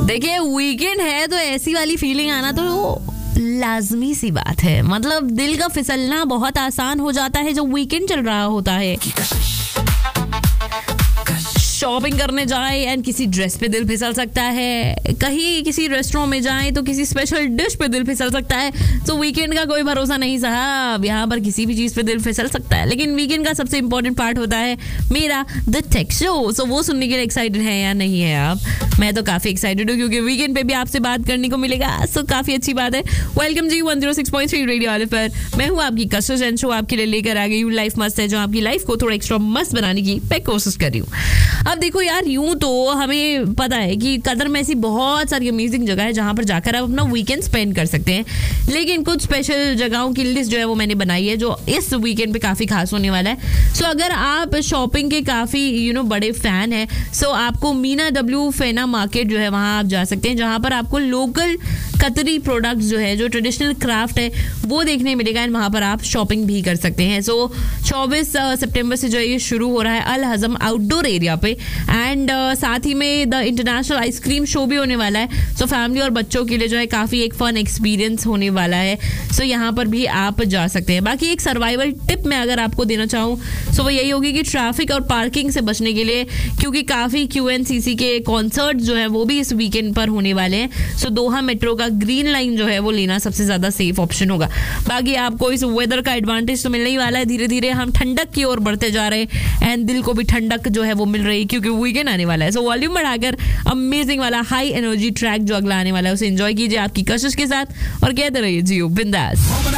देखिए वीकेंड है तो ऐसी वाली फीलिंग आना तो लाजमी सी बात है। मतलब दिल का फिसलना बहुत आसान हो जाता है जब वीकेंड चल रहा होता है। शॉपिंग करने जाए एंड किसी ड्रेस पे दिल फिसल सकता है, कहीं किसी रेस्टोरेंट में जाए तो किसी स्पेशल डिश पे दिल फिसल सकता है। तो वीकेंड का कोई भरोसा नहीं साहब, यहाँ पर किसी भी चीज पे दिल फिसल सकता है। लेकिन वीकेंड का सबसे इंपॉर्टेंट पार्ट होता है मेरा द टेक शो। सो वो सुनने के लिए एक्साइटेड है या नहीं है आप? मैं तो काफी एक्साइटेड हूँ क्योंकि वीकेंड पे भी आपसे बात करने को मिलेगा। सो काफी अच्छी बात है। वेलकम जी 106.3 रेडियो वाले पर। मैं हूँ आपकी कशिश एंड शो आपके लिए लेकर आ गई हूँ लाइफ मस्त है, जो आपकी लाइफ को थोड़ा एक्स्ट्रा मस्त बनाने की मैं कोशिश कर रही हूँ। अब देखो यार, यूं तो हमें पता है कि कतर में ऐसी बहुत सारी अमेजिंग जगह है जहां पर जाकर आप अपना वीकेंड स्पेंड कर सकते हैं। लेकिन कुछ स्पेशल जगहों की लिस्ट जो है वो मैंने बनाई है जो इस वीकेंड पे काफी खास होने वाला है। सो अगर आप शॉपिंग के काफी बड़े फैन हैं, सो आपको मीना डब्ल्यू फेना मार्केट जो है वहां आप जा सकते हैं, जहां पर आपको लोकल कतरी प्रोडक्ट्स जो है, जो ट्रेडिशनल क्राफ्ट है वो देखने मिलेगा एंड वहां पर आप शॉपिंग भी कर सकते हैं। सो 24 सितंबर से जो है ये शुरू हो रहा है अल हजम आउटडोर एरिया पे एंड साथ ही में द इंटरनेशनल आइसक्रीम शो भी होने वाला है। सो फैमिली और बच्चों के लिए जो है काफ़ी एक फन एक्सपीरियंस होने वाला है। सो यहाँ पर भी आप जा सकते हैं। बाकी एक सर्वाइवल टिप मैं अगर आपको देना चाहूँ सो वो यही होगी कि ट्रैफिक और पार्किंग से बचने के लिए, क्योंकि काफ़ी QNCC के कॉन्सर्ट जो है वो भी इस वीकेंड पर होने वाले हैं। सो दोहा मेट्रो का ग्रीन लाइन जो है वो लेना सबसे ज़्यादा सेफ ऑप्शन होगा। बाकी आपको इस वेदर का एडवांटेज तो मिलने ही वाला है। धीरे धीरे हम ठंडक की ओर बढ़ते जा रहे हैं एंड दिल को भी ठंडक जो है वो मिल रही है क्योंकि वीकेंड आने वाला है। सो वॉल्यूम बढ़ाकर अमेजिंग वाला हाई एनर्जी ट्रैक जो अगला आने वाला है उसे एंजॉय कीजिए आपकी कशिश के साथ और कहते रहिए जियो बिंदास।